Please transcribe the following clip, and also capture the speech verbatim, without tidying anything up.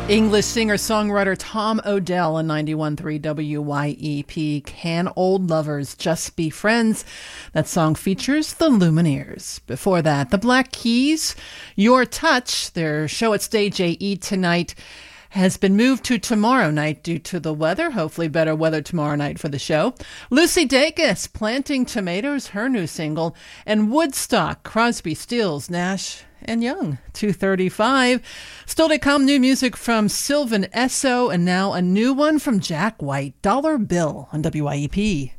English singer-songwriter Tom Odell on ninety-one point three W Y E P. Can Old Lovers Just Be Friends? That song features the Lumineers. Before that, the Black Keys, Your Touch. Their show at Stage A E tonight has been moved to tomorrow night due to the weather. Hopefully better weather tomorrow night for the show. Lucy Dacus, Planting Tomatoes, her new single. And Woodstock, Crosby, Stills, Nash and Young, two thirty-five. Still to come, new music from Sylvan Esso, and now a new one from Jack White, Dollar Bill on W Y E P.